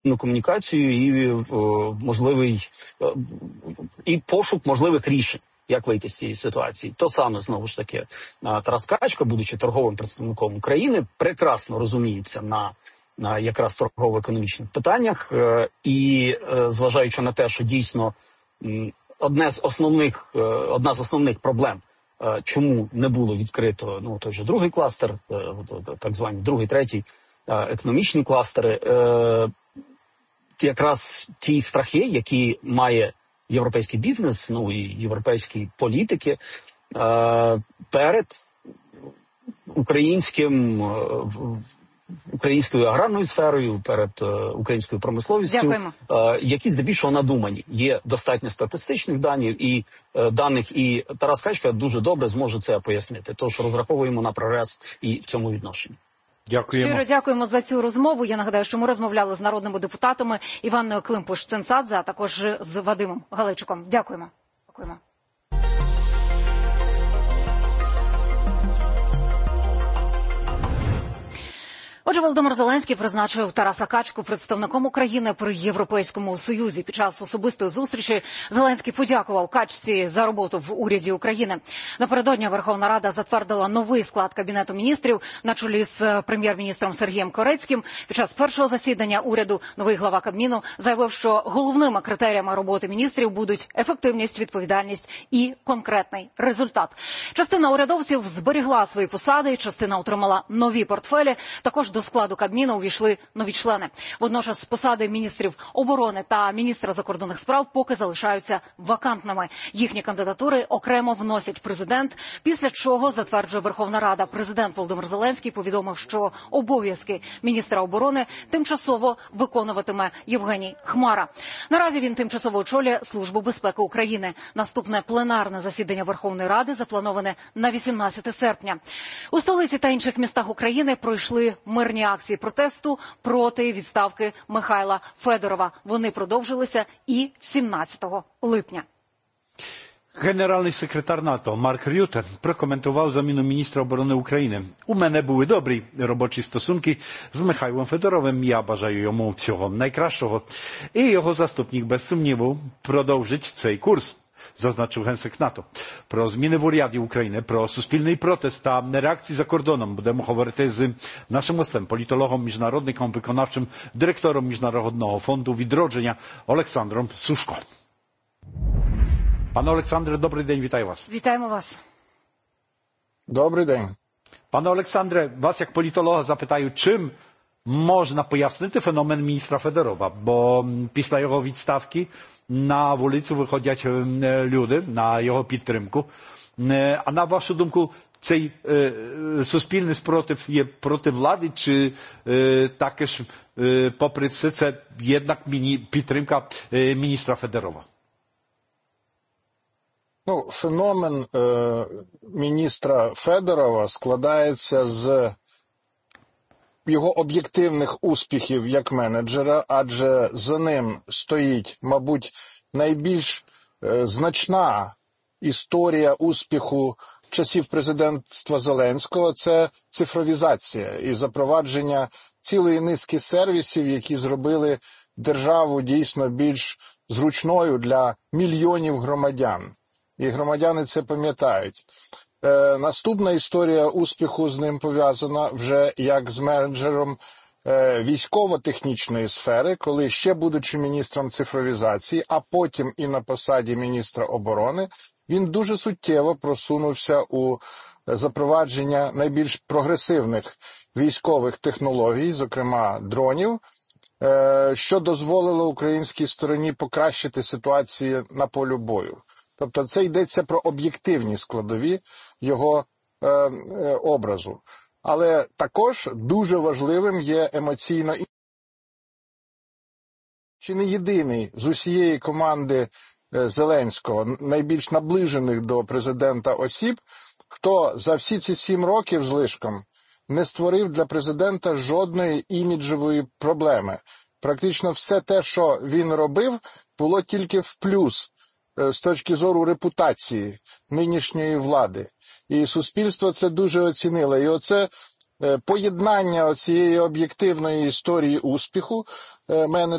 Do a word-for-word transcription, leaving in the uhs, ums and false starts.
комунікацію і о, можливий о, і пошук можливих рішень, як вийти з цієї ситуації. То саме, знову ж таки, Тарас Качка, будучи торговим представником України, прекрасно розуміється на, на якраз торгово-економічних питаннях, е, і е, зважаючи на те, що дійсно м, одне з основних, е, одна з основних проблем, е, чому не було відкрито, ну, той же другий кластер, е, так звані другий, третій, е, економічні кластери, е, якраз ті страхи, які має європейський бізнес, ну і європейські політики е, перед українським, е, українською аграрною сферою, перед е, українською промисловістю, е, які здебільшого надумані. Є достатньо статистичних даних і е, даних, і Тарас Качка дуже добре зможе це пояснити. Тож розраховуємо на прогрес і в цьому відношенні. Дякуємо. Щиро дякуємо за цю розмову. Я нагадаю, що ми розмовляли з народними депутатами Іванною Климпуш-Цинцадзе, а також з Вадимом Галайчуком. Дякуємо. Дякуємо. Отже, Володимир Зеленський призначив Тараса Качку представником України при Європейському Союзі. Під час особистої зустрічі Зеленський подякував Качці за роботу в уряді України. Напередодні Верховна Рада затвердила новий склад Кабінету міністрів на чолі з прем'єр-міністром Сергієм Корецьким. Під час першого засідання уряду новий глава Кабміну заявив, що головними критеріями роботи міністрів будуть ефективність, відповідальність і конкретний результат. Частина урядовців зберігла свої посади, частина отримала нові портфелі. Також до складу Кабміну увійшли нові члени. Водночас посади міністрів оборони та міністра закордонних справ поки залишаються вакантними. Їхні кандидатури окремо вносять президент, після чого затверджує Верховна Рада. Президент Володимир Зеленський повідомив, що обов'язки міністра оборони тимчасово виконуватиме Євгеній Хмара. Наразі він тимчасово очолює Службу безпеки України. Наступне пленарне засідання Верховної Ради заплановане на вісімнадцяте серпня. У столиці та інших містах України пройшли мирні акції протесту проти відставки Михайла Федорова. Вони продовжилися і сімнадцятого липня. Генеральний секретар НАТО Марк Рюте прокоментував заміну міністра оборони України. У мене були добрі робочі стосунки з Михайлом Федоровим. Я бажаю йому всього найкращого. І його заступник, без сумніву, продовжить цей курс, зазначив генсек НАТО. Про зміни в уряді України, про суспільний протест та реакції за кордоном будемо говорити з нашим гостем, політологом, міжнародником, виконавчим директором Міжнародного фонду відродження Олександром Сушко. Пане Олександре, добрий день, вітаю вас. Вітаємо вас. Добрий день. Пане Олександре, вас як політолога запитаю, чим можна пояснити феномен міністра Федорова, бо після його відставки на вулицю виходять люди на його підтримку. А на вашу думку, цей е, суспільний спротив є проти влади, чи е, також, е, попри все, це jednak міні, підтримка е, міністра Федорова? Ну, феномен е, міністра Федорова складається з його об'єктивних успіхів як менеджера, адже за ним стоїть, мабуть, найбільш е, значна історія успіху часів президентства Зеленського – це цифровізація і запровадження цілої низки сервісів, які зробили державу дійсно більш зручною для мільйонів громадян. І громадяни це пам'ятають. Е, наступна історія успіху з ним пов'язана вже як з менеджером е, військово-технічної сфери, коли ще будучи міністром цифровізації, а потім і на посаді міністра оборони, він дуже суттєво просунувся у запровадження найбільш прогресивних військових технологій, зокрема дронів, е, що дозволило українській стороні покращити ситуацію на полі бою. Тобто це йдеться про об'єктивні складові його е, е, образу. Але також дуже важливим є емоційно. Чи не єдиний з усієї команди е, Зеленського, найбільш наближених до президента осіб, хто за всі ці сім років з лишком не створив для президента жодної іміджової проблеми. Практично все те, що він робив, було тільки в плюс з точки зору репутації нинішньої влади. І суспільство це дуже оцінило. І оце поєднання цієї об'єктивної історії успіху менеджера